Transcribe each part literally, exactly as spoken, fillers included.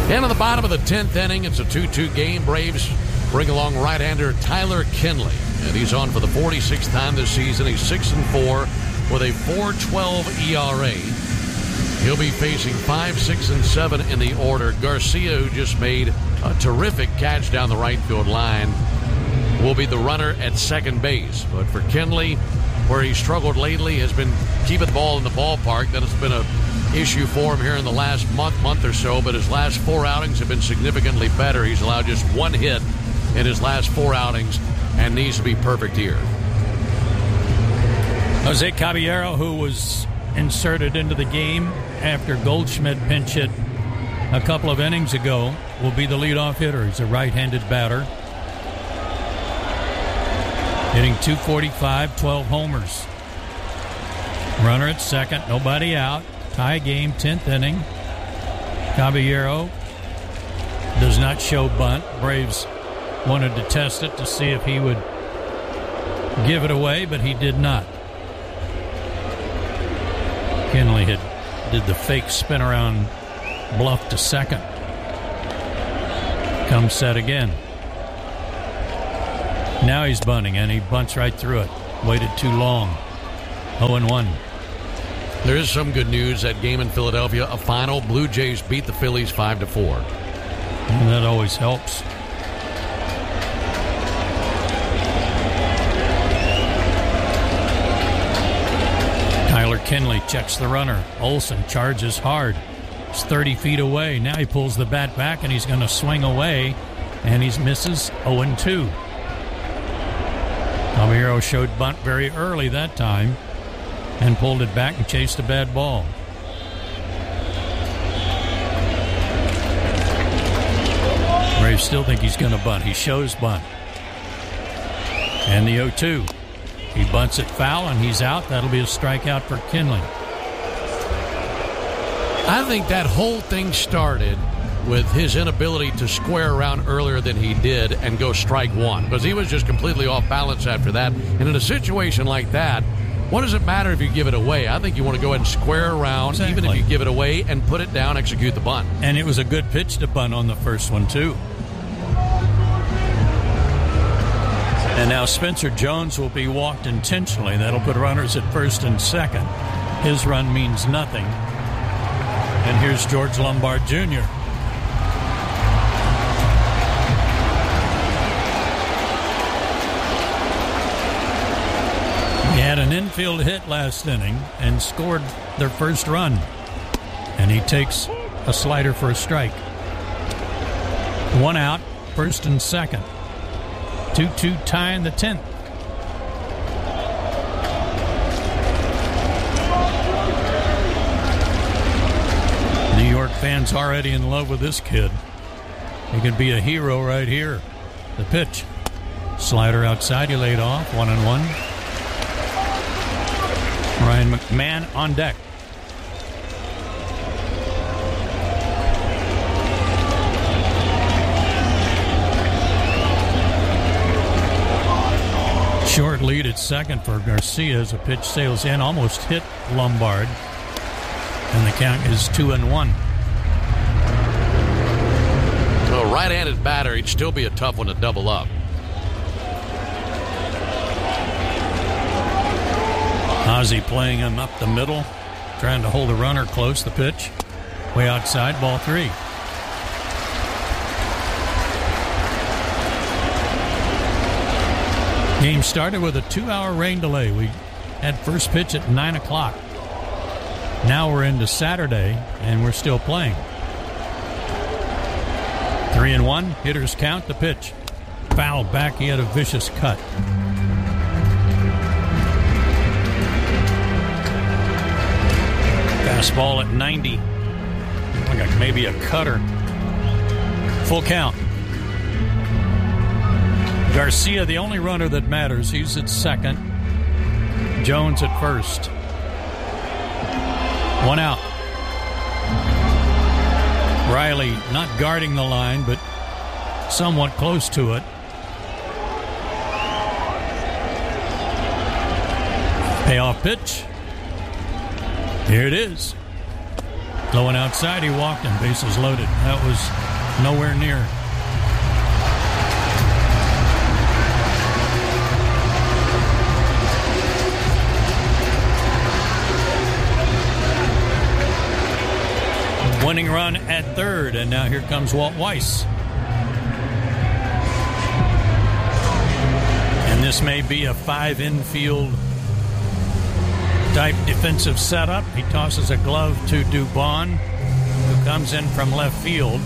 And in the bottom of the tenth inning, it's a two two game. Braves bring along right-hander Tyler Kinley. And he's on for the forty-sixth time this season. He's six and four with a four twelve E R A. He'll be facing five, six, and seven in the order. Garcia, who just made a terrific catch down the right field line, will be the runner at second base. But for Kinley, where he struggled lately, has been keeping the ball in the ballpark. That has been an issue for him here in the last month, month or so. But his last four outings have been significantly better. He's allowed just one hit in his last four outings and needs to be perfect here. Jose Caballero, who was inserted into the game after Goldschmidt pinch hit a couple of innings ago, will be the leadoff hitter. He's a right-handed batter. Hitting two forty-five, twelve homers. Runner at second, nobody out. Tie game, tenth inning. Caballero does not show bunt. Braves wanted to test it to see if he would give it away, but he did not. Kinley had did the fake spin around bluff to second. Comes set again. Now he's bunting, and he bunts right through it. Waited too long. oh and one. There is some good news. That game in Philadelphia, a final. Blue Jays beat the Phillies five to four. And that always helps. Tyler Kinley checks the runner. Olson charges hard. He's thirty feet away. Now he pulls the bat back, and he's going to swing away, and he misses oh and two. Caballero showed bunt very early that time and pulled it back and chased a bad ball. Braves still think he's going to bunt. He shows bunt. And the oh two. He bunts it foul, and he's out. That'll be a strikeout for Kinley. I think that whole thing started with his inability to square around earlier than he did and go strike one, because he was just completely off balance after that. And in a situation like that, what does it matter if you give it away? I think you want to go ahead and square around, exactly. Even if you give it away, and put it down, execute the bunt. And it was a good pitch to bunt on the first one, too. And now Spencer Jones will be walked intentionally. That'll put runners at first and second. His run means nothing. And here's George Lombard Junior He had an infield hit last inning and scored their first run. And he takes a slider for a strike. One out, first and second. two two tie in the tenth. New York fans already in love with this kid. He could be a hero right here. The pitch. Slider outside, he laid off, one and one. Ryan McMahon on deck. Short lead at second for Garcia as a pitch sails in, almost hit Lombard. And the count is two and one. A right-handed batter, he'd still be a tough one to double up. Ozzie playing him up the middle, trying to hold the runner close. The pitch, way outside, ball three. Game started with a two-hour rain delay. We had first pitch at nine o'clock. Now we're into Saturday, and we're still playing. Three and one. Hitters count. The pitch. Fouled back. He had a vicious cut. Fastball at ninety. Like a, maybe a cutter. Full count. Garcia, the only runner that matters. He's at second. Jones at first. One out. Riley not guarding the line, but somewhat close to it. Payoff pitch. Here it is. Going outside, he walked him. Bases loaded. That was nowhere near. Winning run at third, and now here comes Walt Weiss. And this may be a five infield type defensive setup. He tosses a glove to Dubon, who comes in from left field.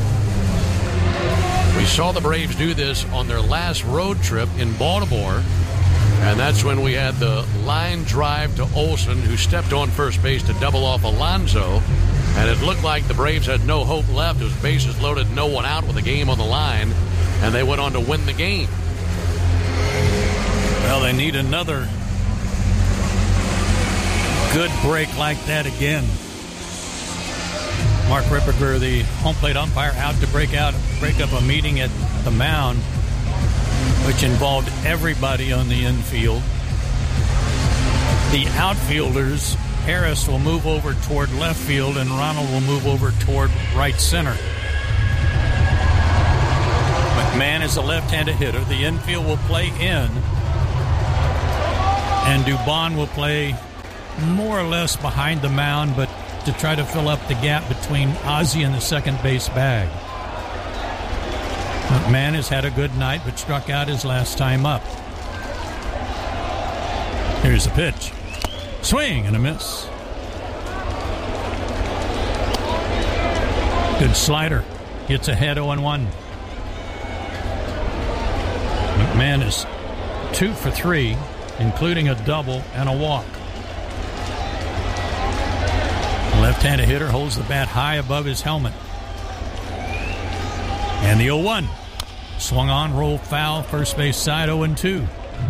We saw the Braves do this on their last road trip in Baltimore, and that's when we had the line drive to Olson, who stepped on first base to double off Alonso, and it looked like the Braves had no hope left. It was bases loaded, no one out with a game on the line, and they went on to win the game. Well, they need another good break like that again. Mark Ripperger, the home plate umpire, out to break out, break up a meeting at the mound, which involved everybody on the infield. The outfielders, Harris will move over toward left field, and Ronald will move over toward right center. McMahon is a left-handed hitter. The infield will play in, and Dubon will play more or less behind the mound, but to try to fill up the gap between Ozzie and the second base bag. McMahon has had a good night, but struck out his last time up. Here's the pitch. Swing and a miss. Good slider. Gets ahead oh and one. McMahon is two for three, including a double and a walk. Left-handed hitter holds the bat high above his helmet. And the oh one. Swung on, rolled foul, first base side, oh and two.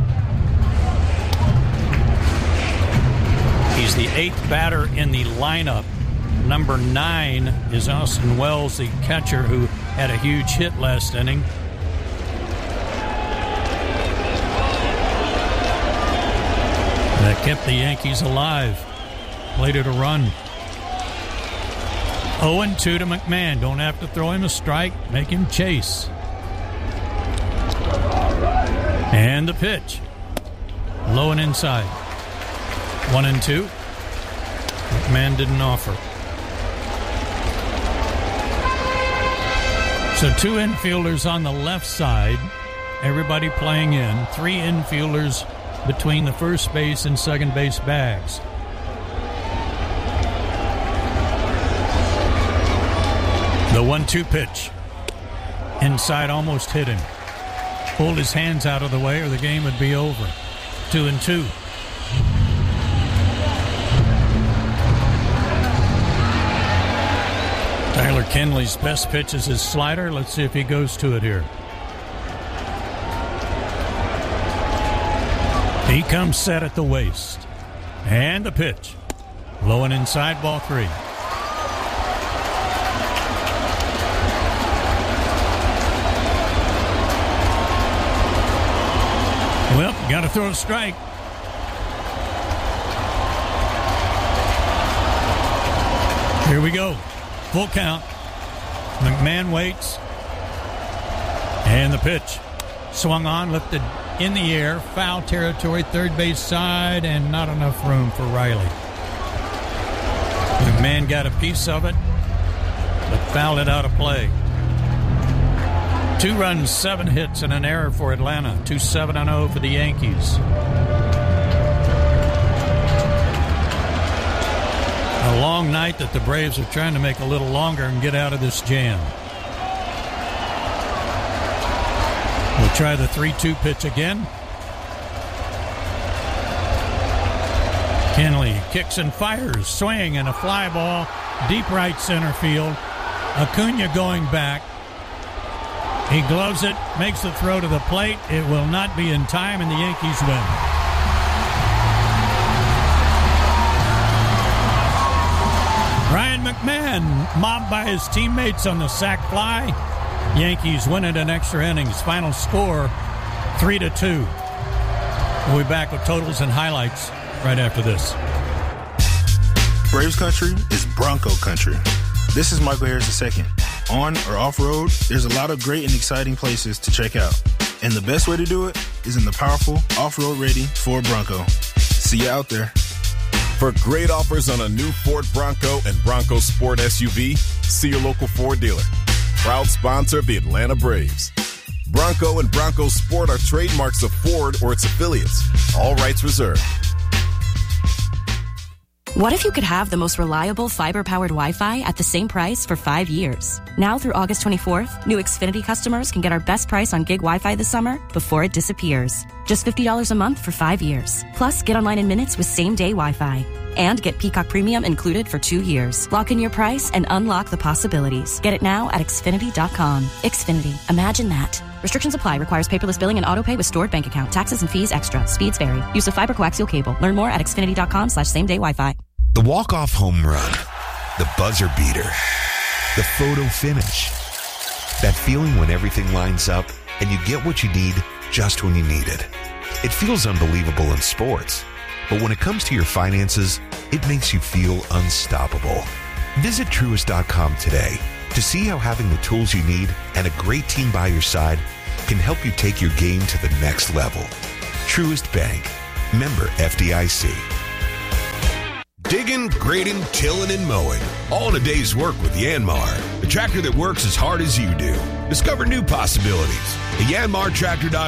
He's the eighth batter in the lineup. Number nine is Austin Wells, the catcher, who had a huge hit last inning. That kept the Yankees alive. Played it a run. oh and two to McMahon. Don't have to throw him a strike. Make him chase. And the pitch. Low and inside. One and two. McMahon didn't offer. So two infielders on the left side. Everybody playing in. Three infielders between the first base and second base bags. The one two pitch. Inside, almost hit him. Pulled his hands out of the way or the game would be over. Two and two. Tyler Kinley's best pitch is his slider. Let's see if he goes to it here. He comes set at the waist. And the pitch. Low and inside, ball three. Well, got to throw a strike. Here we go. Full count. McMahon waits. And the pitch. Swung on, lifted in the air. Foul territory, third base side, and not enough room for Riley. McMahon got a piece of it, but fouled it out of play. Two runs, seven hits, and an error for Atlanta. two seven and oh for the Yankees. A long night that the Braves are trying to make a little longer and get out of this jam. We'll try the three two pitch again. Kinley kicks and fires. Swing and a fly ball. Deep right center field. Acuna going back. He gloves it, makes the throw to the plate. It will not be in time, and the Yankees win. Ryan McMahon mobbed by his teammates on the sac fly. Yankees win it in extra innings. Final score, three to two. We'll be back with totals and highlights right after this. Braves country is Bronco country. This is Michael Harris the second. On or off-road, there's a lot of great and exciting places to check out. And the best way to do it is in the powerful, off-road ready Ford Bronco. See you out there. For great offers on a new Ford Bronco and Bronco Sport S U V, see your local Ford dealer. Proud sponsor of the Atlanta Braves. Bronco and Bronco Sport are trademarks of Ford or its affiliates. All rights reserved. What if you could have the most reliable fiber-powered Wi-Fi at the same price for five years? Now through August twenty-fourth, new Xfinity customers can get our best price on gig Wi-Fi this summer before it disappears. Just fifty dollars a month for five years. Plus, get online in minutes with same-day Wi-Fi. And get Peacock Premium included for two years. Lock in your price and unlock the possibilities. Get it now at Xfinity dot com. Xfinity. Imagine that. Restrictions apply. Requires paperless billing and autopay with stored bank account. Taxes and fees extra. Speeds vary. Use of fiber coaxial cable. Learn more at Xfinity dot com slash same day Wi-Fi. The walk-off home run. The buzzer beater. The photo finish. That feeling when everything lines up and you get what you need just when you need it. It feels unbelievable in sports. But when it comes to your finances, it makes you feel unstoppable. Visit Truist dot com today to see how having the tools you need and a great team by your side can help you take your game to the next level. Truist Bank. Member F D I C. Digging, grading, tilling, and mowing. All in a day's work with Yanmar, the tractor that works as hard as you do. Discover new possibilities at Yanmar Tractor dot com.